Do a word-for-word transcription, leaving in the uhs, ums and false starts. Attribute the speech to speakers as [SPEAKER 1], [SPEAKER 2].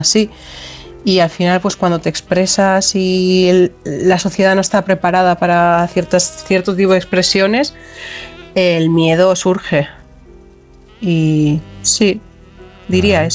[SPEAKER 1] así. Y al final, pues cuando te expresas y el, la sociedad no está preparada para ciertas, cierto tipo de expresiones, el miedo surge. Y sí, diría eso.